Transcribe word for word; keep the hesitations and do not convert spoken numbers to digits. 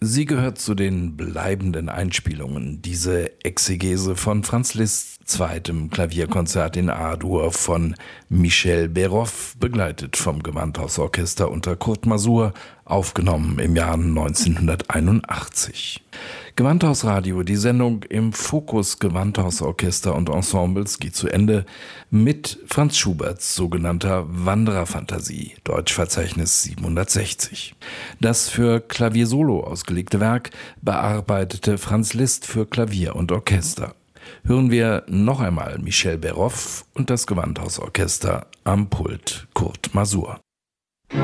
Sie gehört zu den bleibenden Einspielungen, diese Exegese von Franz Liszts zweitem Klavierkonzert in A-Dur von Michel Béroff, begleitet vom Gewandhausorchester unter Kurt Masur, aufgenommen im Jahr neunzehnhunderteinundachtzig. Gewandhausradio, die Sendung im Fokus Gewandhausorchester und Ensembles geht zu Ende mit Franz Schuberts sogenannter Wandererfantasie, Deutschverzeichnis siebenhundertsechzig. Das für Klaviersolo ausgelegte Werk bearbeitete Franz Liszt für Klavier und Orchester. Hören wir noch einmal Michel Béroff und das Gewandhausorchester am Pult Kurt Masur.